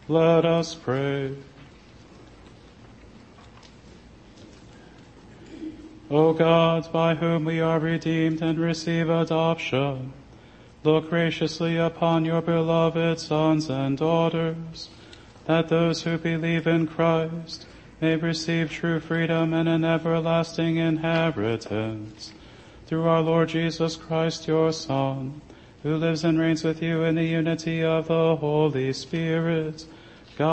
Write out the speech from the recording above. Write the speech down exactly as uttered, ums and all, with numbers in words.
Let us pray. O God, by whom we are redeemed and receive adoption, look graciously upon your beloved sons and daughters, that those who believe in Christ may receive true freedom and an everlasting inheritance. Through our Lord Jesus Christ, your Son, who lives and reigns with you in the unity of the Holy Spirit,